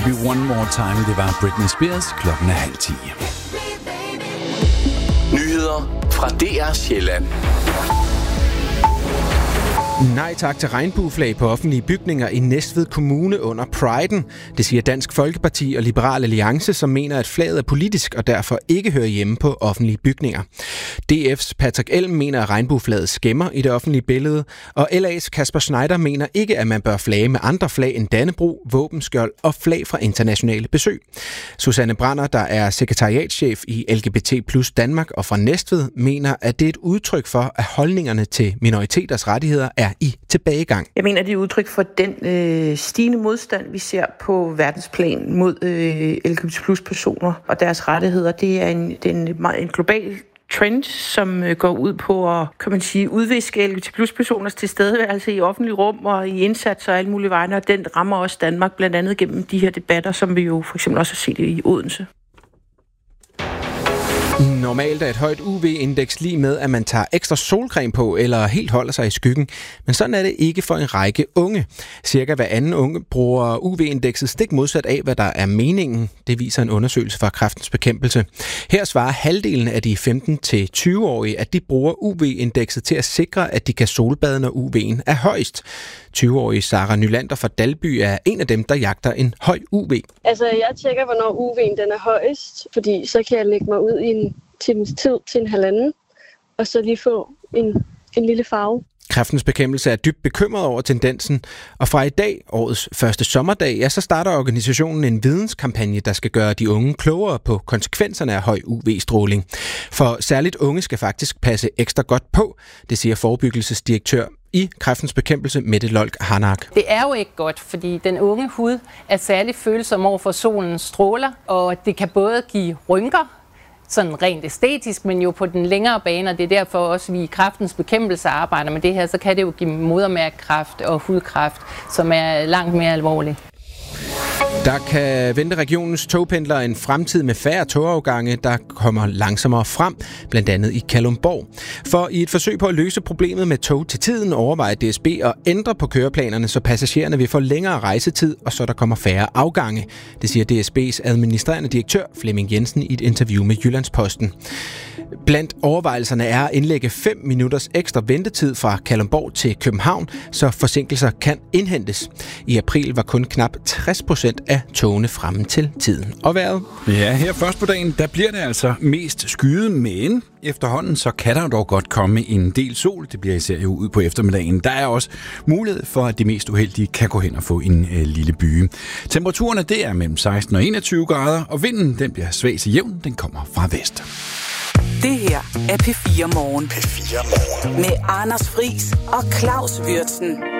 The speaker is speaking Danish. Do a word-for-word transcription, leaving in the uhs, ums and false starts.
Baby One More Time, det var Britney Spears, klokken er halv ti. Nyheder fra D R Sjælland. Nej tak til regnbueflag på offentlige bygninger i Næstved Kommune under Priden. Det siger Dansk Folkeparti og Liberal Alliance, som mener, at flaget er politisk og derfor ikke hører hjemme på offentlige bygninger. D F's Patrick Elm mener, at regnbueflaget skæmmer i det offentlige billede, og L A's Kasper Schneider mener ikke, at man bør flage med andre flag end Dannebrog, våbenskjold og flag fra internationale besøg. Susanne Brander, der er sekretariatschef i L G B T plus Danmark og fra Næstved, mener, at det er et udtryk for, at holdningerne til minoriteters rettigheder er i tilbagegang. Jeg mener, det er udtryk for den øh, stigende modstand, vi ser på verdensplan mod øh, L G B T plus personer og deres rettigheder. Det er en, det er en, en global trend, som øh, går ud på at, kan man sige, udviske L G B T plus personers tilstedeværelse i offentlige rum og i indsatser og alle mulige vegne, og den rammer også Danmark, blandt andet gennem de her debatter, som vi jo for eksempel også har set i Odense. Normalt er et højt U V-indeks lige med, at man tager ekstra solcreme på eller helt holder sig i skyggen. Men sådan er det ikke for en række unge. Cirka hver anden unge bruger U V-indekset stik modsat af, hvad der er meningen. Det viser en undersøgelse fra Kræftens Bekæmpelse. Her svarer halvdelen af de femten til tyve-årige, at de bruger U V-indekset til at sikre, at de kan solbade, når U V'en er højst. tyve-årige Sarah Nylander fra Dalby er en af dem, der jagter en høj U V. Altså, jeg tjekker, hvornår U V'en den er højst, fordi så kan jeg lægge mig ud i en times tid til en halvanden, og så lige få en, en lille farve. Kræftens Bekæmpelse er dybt bekymret over tendensen, og fra i dag, årets første sommerdag, ja, så starter organisationen en videnskampagne, der skal gøre de unge klogere på konsekvenserne af høj U V-stråling. For særligt unge skal faktisk passe ekstra godt på, det siger forebyggelsesdirektør i Kræftens Bekæmpelse, Mette Lolk Harnak. Det er jo ikke godt, fordi den unge hud er særligt følsom over for solens stråler, og det kan både give rynker, sådan rent æstetisk, men jo på den længere bane, og det er derfor også, vi i Kræftens Bekæmpelse arbejder med det her, så kan det jo give modermærkekræft og hudkræft, som er langt mere alvorligt. Der kan vente regionens togpendlere en fremtid med færre togafgange, der kommer langsommere frem, blandt andet i Kalundborg. For i et forsøg på at løse problemet med tog til tiden, overvejer D S B at ændre på køreplanerne, så passagererne vil få længere rejsetid, og så der kommer færre afgange. Det siger D S B's administrerende direktør Flemming Jensen i et interview med Jyllandsposten. Blandt overvejelserne er at indlægge fem minutters ekstra ventetid fra Kalundborg til København, så forsinkelser kan indhentes. I april var kun knap tres procent af togene fremme til tiden. Og vejret? Ja, her først på dagen, der bliver det altså mest skyet, men efterhånden så kan der dog godt komme en del sol. Det bliver især jo ud på eftermiddagen. Der er også mulighed for, at de mest uheldige kan gå hen og få en øh, lille byge. Temperaturerne, det er mellem seksten og enogtyve grader, og vinden, den bliver svag til jævn. Den kommer fra vest. Det her er P fire Morgen. P fire Morgen. Med Anders Friis og Claus Würtzen.